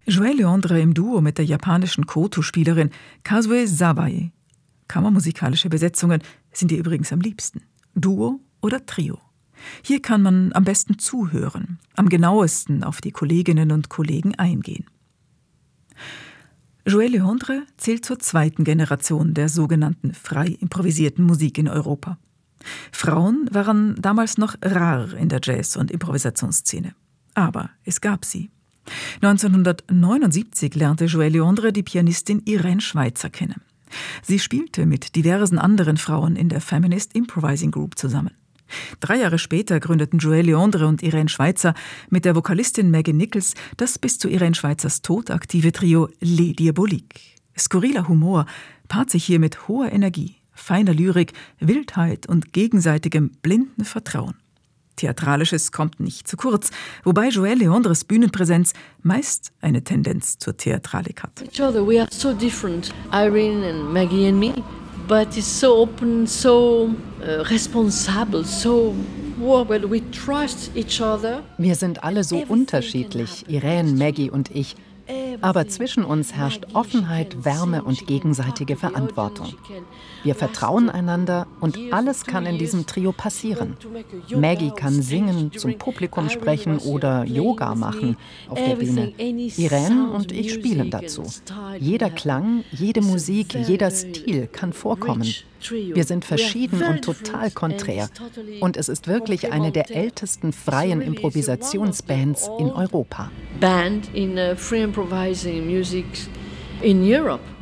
Joël Leandre im Duo mit der japanischen Koto-Spielerin Kazue Sawai. Kammermusikalische Besetzungen sind ihr übrigens am liebsten. Duo oder Trio. Hier kann man am besten zuhören, am genauesten auf die Kolleginnen und Kollegen eingehen. Joël Leandre zählt zur zweiten Generation der sogenannten frei improvisierten Musik in Europa. Frauen waren damals noch rar in der Jazz- und Improvisationsszene. Aber es gab sie. 1979 lernte Joël Leandre die Pianistin Irène Schweizer kennen. Sie spielte mit diversen anderen Frauen in der Feminist Improvising Group zusammen. 3 Jahre später gründeten Joël Leandre und Irène Schweizer mit der Vokalistin Maggie Nichols das bis zu Irène Schweizers Tod aktive Trio Les Diaboliques. Skurriler Humor paart sich hier mit hoher Energie, feiner Lyrik, Wildheit und gegenseitigem blinden Vertrauen. Theatralisches kommt nicht zu kurz, wobei Joël Leandres Bühnenpräsenz meist eine Tendenz zur Theatralik hat. We are so different, Irene and Maggie and me, but it's so open, so responsible, so well, we trust each other. Wir sind alle so unterschiedlich, Irene, Maggie und ich. Aber zwischen uns herrscht Offenheit, Wärme und gegenseitige Verantwortung. Wir vertrauen einander und alles kann in diesem Trio passieren. Maggie kann singen, zum Publikum sprechen oder Yoga machen auf der Bühne. Irene und ich spielen dazu. Jeder Klang, jede Musik, jeder Stil kann vorkommen. Wir sind verschieden und total konträr. Und es ist wirklich eine der ältesten freien Improvisationsbands in Europa. Band in free improvising music in Europe.